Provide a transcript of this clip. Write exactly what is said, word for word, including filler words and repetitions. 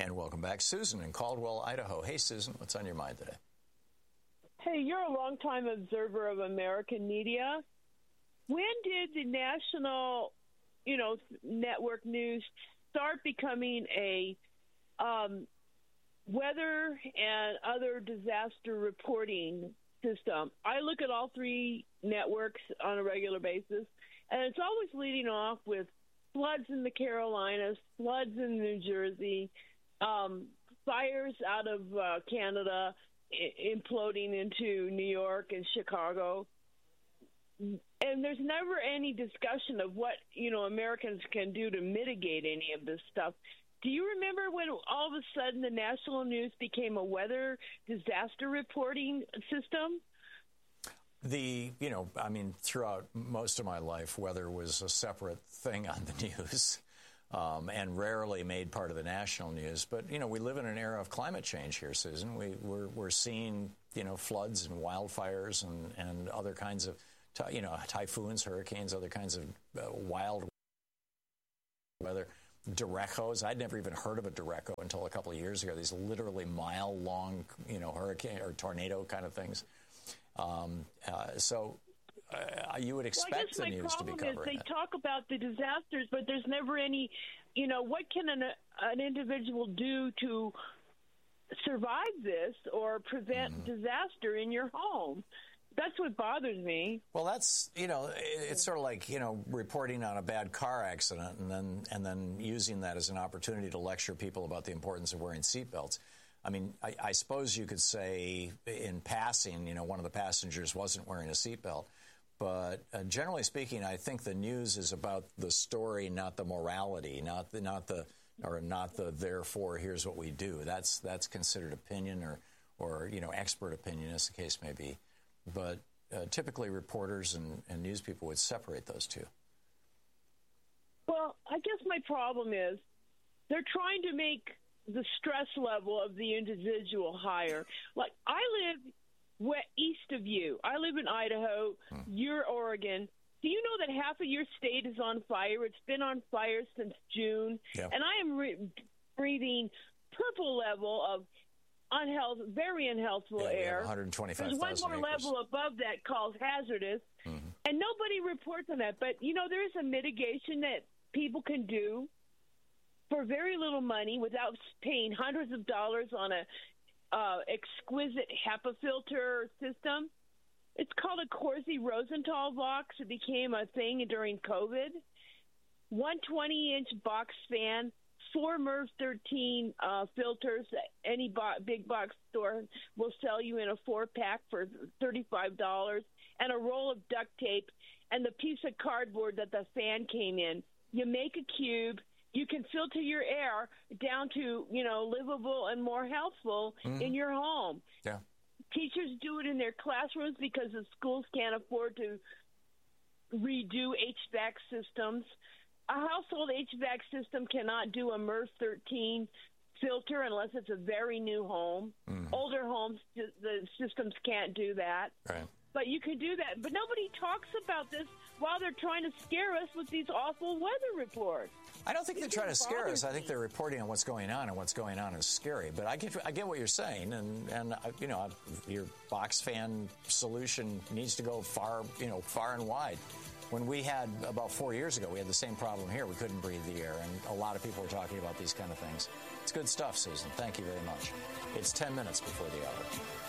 And welcome back, Susan in Caldwell, Idaho. Hey, Susan, what's on your mind today? Hey, you're a longtime observer of American media. When did the national, you know, network news start becoming a um, weather and other disaster reporting system? I look at all three networks on a regular basis, and it's always leading off with floods in the Carolinas, floods in New Jersey, um, fires out of uh, Canada, I- imploding into New York and Chicago. And there's never any discussion of what, you know, Americans can do to mitigate any of this stuff. Do you remember when all of a sudden the national news became a weather disaster reporting system? The, you know, I mean, throughout most of my life, weather was a separate thing on the news um, and rarely made part of the national news. But, you know, we live in an era of climate change here, Susan. We, we're, we're seeing, you know, floods and wildfires and, and other kinds of, you know, typhoons, hurricanes, other kinds of uh, wild weather. Derechos. I'd never even heard of a derecho until a couple of years ago. These literally mile-long, you know, hurricane or tornado kind of things. Um, uh, so uh, you would expect well, the news to be covering it. My problem is they talk about the disasters, but there's never any, you know, what can an, an individual do to survive this or prevent mm-hmm. disaster in your home? That's what bothers me. Well, that's, you know, it's sort of like, you know, reporting on a bad car accident and then and then using that as an opportunity to lecture people about the importance of wearing seatbelts. I mean, I, I suppose you could say in passing, you know, one of the passengers wasn't wearing a seatbelt. But uh, generally speaking, I think the news is about the story, not the morality, not the, not the, or not the, therefore, here's what we do. That's that's considered opinion or, or you know, expert opinion, as the case may be. But uh, typically reporters and, and news people would separate those two. Well, I guess my problem is they're trying to make the stress level of the individual higher. Like, I live west, east of you. I live in Idaho. Hmm. You're Oregon. Do you know that half of your state is on fire? It's been on fire since June. Yep. And I am re- breathing purple level of unhealth, very unhealthful yeah, air. one hundred twenty-five thousand There's one more acres. level above that called hazardous. Mm-hmm. And nobody reports on that. But, you know, there is a mitigation that people can do for very little money without paying hundreds of dollars on a uh, exquisite HEPA filter system. It's called a Corsi Rosenthal box. It became a thing during COVID. One twenty-inch box fan, four MERV thirteen uh, filters. Any bo- big box store will sell you in a four-pack for thirty-five dollars, and a roll of duct tape, and the piece of cardboard that the fan came in. You make a cube. You can filter your air down to, you know, livable and more healthful mm-hmm. in your home. Yeah. Teachers do it in their classrooms because the schools can't afford to redo H V A C systems. A household H V A C system cannot do a MERV thirteen filter unless it's a very new home. Mm-hmm. Older homes, the systems can't do that. Right. But you can do that. But nobody talks about this while they're trying to scare us with these awful weather reports. I don't think It they're trying to scare us. me. I think they're reporting on what's going on, and what's going on is scary. But I get, I get what you're saying, and and uh, you know, your box fan solution needs to go far, you know, far and wide. When we had about four years ago, we had the same problem here. We couldn't breathe the air, and a lot of people were talking about these kind of things. It's good stuff, Susan. Thank you very much. It's ten minutes before the hour.